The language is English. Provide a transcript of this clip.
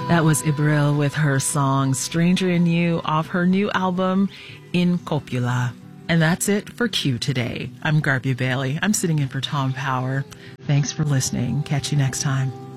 That was Ibril with her song Stranger in You off her new album, In Copula. And that's it for Q today. I'm Garby Bailey. I'm sitting in for Tom Power. Thanks for listening. Catch you next time.